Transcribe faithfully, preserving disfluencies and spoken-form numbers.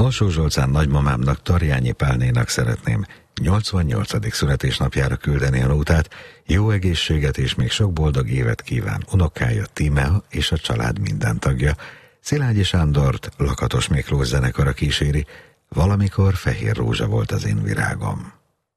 Alsó Zsolcán nagymamámnak, Tarjányi Pálnénak szeretném nyolcvannyolcadik születésnapjára küldeni a nótát. Jó egészséget és még sok boldog évet kíván unokája Tímea és a család minden tagja. Szilágyi Sándort Lakatos Miklós zenekara kíséri. Valamikor fehér rózsa volt az én virágom.